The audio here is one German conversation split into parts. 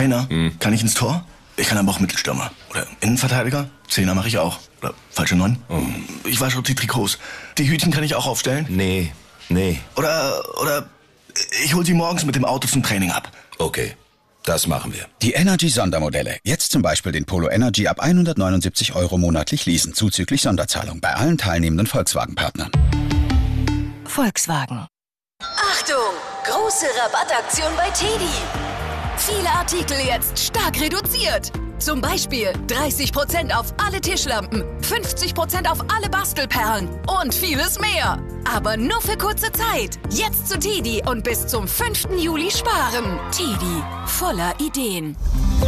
Trainer. Kann ich ins Tor? Ich kann aber auch Mittelstürmer. Oder Innenverteidiger? Zehner mache ich auch. Oder falsche 9. Ich wasche auch die Trikots. Die Hütchen kann ich auch aufstellen? Nee. Oder ich hol sie morgens mit dem Auto zum Training ab. Okay, das machen wir. Die Energy-Sondermodelle. Jetzt zum Beispiel den Polo Energy ab 179 € monatlich leasen, zuzüglich Sonderzahlung bei allen teilnehmenden Volkswagen-Partnern. Volkswagen. Achtung! Große Rabattaktion bei TEDi. Viele Artikel jetzt stark reduziert. Zum Beispiel 30% auf alle Tischlampen, 50% auf alle Bastelperlen und vieles mehr. Aber nur für kurze Zeit. Jetzt zu TEDi und bis zum 5. Juli sparen. TEDi, voller Ideen.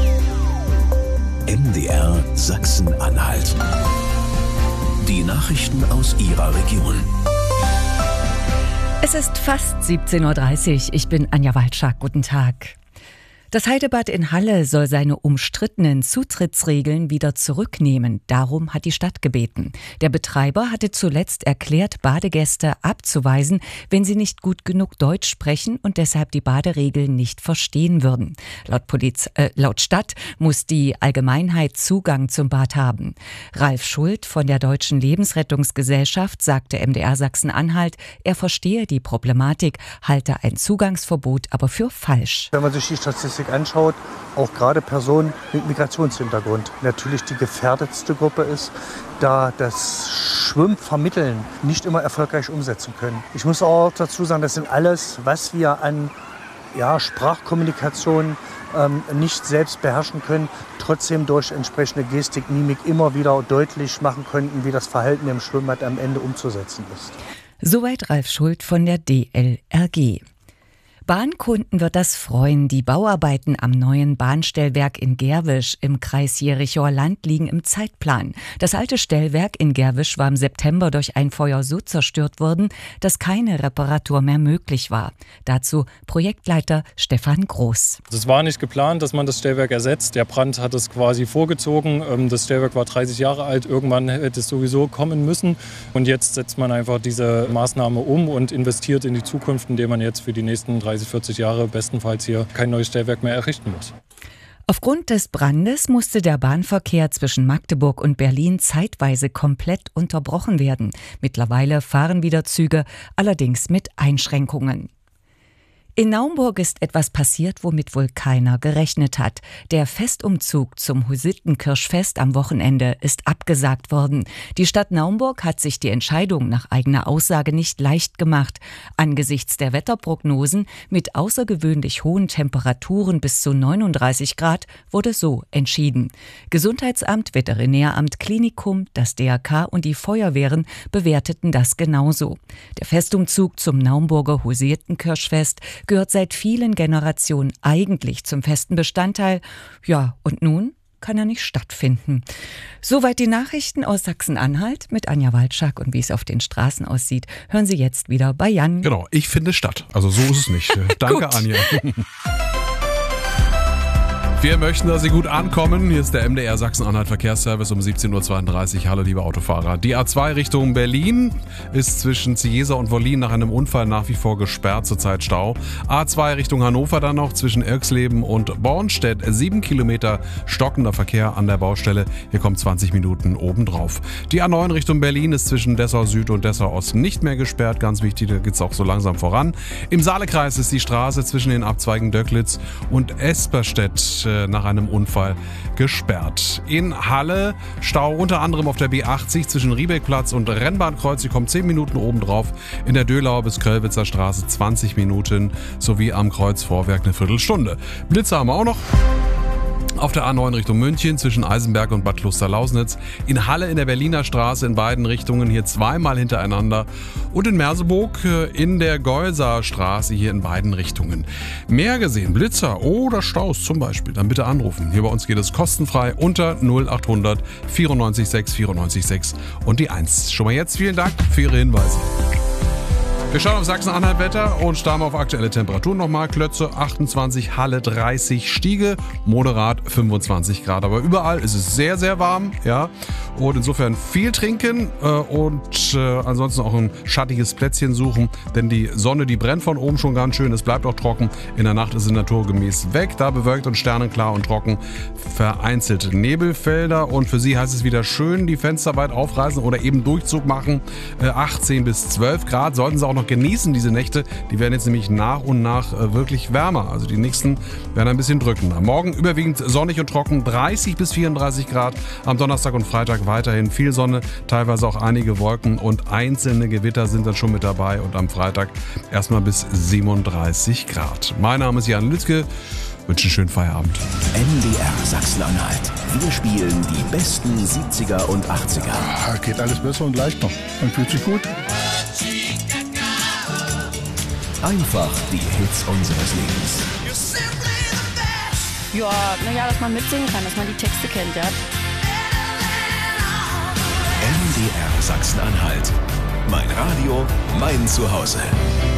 MDR Sachsen-Anhalt. Die Nachrichten aus Ihrer Region. Es ist fast 17:30 Uhr. Ich bin Anja Waldschak. Guten Tag. Das Heidebad in Halle soll seine umstrittenen Zutrittsregeln wieder zurücknehmen. Darum hat die Stadt gebeten. Der Betreiber hatte zuletzt erklärt, Badegäste abzuweisen, wenn sie nicht gut genug Deutsch sprechen und deshalb die Baderegeln nicht verstehen würden. Laut Stadt muss die Allgemeinheit Zugang zum Bad haben. Ralf Schult von der Deutschen Lebensrettungsgesellschaft sagte MDR Sachsen-Anhalt, er verstehe die Problematik, halte ein Zugangsverbot aber für falsch. Wenn man sich die Statistik anschaut, auch gerade Personen mit Migrationshintergrund natürlich die gefährdetste Gruppe ist, da das Schwimmvermitteln nicht immer erfolgreich umsetzen können. Ich muss auch dazu sagen, das sind alles, was wir an Sprachkommunikation nicht selbst beherrschen können, trotzdem durch entsprechende Gestik, Mimik immer wieder deutlich machen könnten, wie das Verhalten im Schwimmbad am Ende umzusetzen ist. Soweit Ralf Schult von der DLRG. Bahnkunden wird das freuen. Die Bauarbeiten am neuen Bahnstellwerk in Gerwisch im Kreis Jerichower Land liegen im Zeitplan. Das alte Stellwerk in Gerwisch war im September durch ein Feuer so zerstört worden, dass keine Reparatur mehr möglich war. Dazu Projektleiter Stefan Groß. Es war nicht geplant, dass man das Stellwerk ersetzt. Der Brand hat es quasi vorgezogen. Das Stellwerk war 30 Jahre alt. Irgendwann hätte es sowieso kommen müssen. Und jetzt setzt man einfach diese Maßnahme um und investiert in die Zukunft, indem man jetzt für die nächsten 40 Jahre bestenfalls hier kein neues Stellwerk mehr errichten muss. Aufgrund des Brandes musste der Bahnverkehr zwischen Magdeburg und Berlin zeitweise komplett unterbrochen werden. Mittlerweile fahren wieder Züge, allerdings mit Einschränkungen. In Naumburg ist etwas passiert, womit wohl keiner gerechnet hat. Der Festumzug zum Hussitenkirchfest am Wochenende ist abgesagt worden. Die Stadt Naumburg hat sich die Entscheidung nach eigener Aussage nicht leicht gemacht. Angesichts der Wetterprognosen mit außergewöhnlich hohen Temperaturen bis zu 39 Grad wurde so entschieden. Gesundheitsamt, Veterinäramt, Klinikum, das DRK und die Feuerwehren bewerteten das genauso. Der Festumzug zum Naumburger Hussitenkirchfest gehört seit vielen Generationen eigentlich zum festen Bestandteil. Ja, und nun kann er nicht stattfinden. Soweit die Nachrichten aus Sachsen-Anhalt mit Anja Waldschak. Und wie es auf den Straßen aussieht, hören Sie jetzt wieder bei Jan. Genau, ich finde statt. Also so ist es nicht. Danke, Anja. Wir möchten, dass Sie gut ankommen. Hier ist der MDR Sachsen-Anhalt Verkehrsservice um 17:32 Uhr. Hallo, liebe Autofahrer. Die A2 Richtung Berlin ist zwischen Ziesa und Wollin nach einem Unfall nach wie vor gesperrt, zurzeit Stau. A2 Richtung Hannover dann noch zwischen Irxleben und Bornstedt. 7 Kilometer stockender Verkehr an der Baustelle. Hier kommt 20 Minuten obendrauf. Die A9 Richtung Berlin ist zwischen Dessau Süd und Dessau Ost nicht mehr gesperrt. Ganz wichtig, da geht es auch so langsam voran. Im Saalekreis ist die Straße zwischen den Abzweigen Döcklitz und Esperstedt nach einem Unfall gesperrt. In Halle Stau unter anderem auf der B80 zwischen Riebeckplatz und Rennbahnkreuz. Hier kommt 10 Minuten obendrauf. In der Dölauer bis Köllwitzer Straße 20 Minuten sowie am Kreuzvorwerk eine Viertelstunde. Blitze haben wir auch noch. Auf der A9 Richtung München zwischen Eisenberg und Bad Klosterlausnitz. In Halle in der Berliner Straße in beiden Richtungen hier zweimal hintereinander. Und in Merseburg in der Geuser Straße hier in beiden Richtungen. Mehr gesehen, Blitzer oder Staus zum Beispiel, dann bitte anrufen. Hier bei uns geht es kostenfrei unter 0800 94 6 94 6 und die 1. Schon mal jetzt vielen Dank für Ihre Hinweise. Wir schauen auf Sachsen-Anhalt-Wetter und starren auf aktuelle Temperaturen nochmal. Klötze 28, Halle 30, Stiege, moderat 25 Grad. Aber überall ist es sehr, sehr warm. Ja? Und insofern viel trinken und ansonsten auch ein schattiges Plätzchen suchen. Denn die Sonne, die brennt von oben schon ganz schön. Es bleibt auch trocken. In der Nacht ist es naturgemäß weg. Da bewölkt und sternenklar und trocken. Vereinzelt Nebelfelder. Und für Sie heißt es wieder schön die Fenster weit aufreißen oder eben Durchzug machen. 18 bis 12 Grad sollten Sie auch noch genießen, diese Nächte. Die werden jetzt nämlich nach und nach wirklich wärmer. Also die nächsten werden ein bisschen drückender. Morgen überwiegend sonnig und trocken, 30 bis 34 Grad. Am Donnerstag und Freitag weiterhin viel Sonne, teilweise auch einige Wolken und einzelne Gewitter sind dann schon mit dabei. Und am Freitag erstmal bis 37 Grad. Mein Name ist Jan Lützke. Wünsche einen schönen Feierabend. MDR Sachsen-Anhalt. Wir spielen die besten 70er und 80er. Geht alles besser und leichter. Man fühlt sich gut. Einfach die Hits unseres Lebens. Ja, naja, dass man mitsingen kann, dass man die Texte kennt, ja. MDR Sachsen-Anhalt. Mein Radio, mein Zuhause.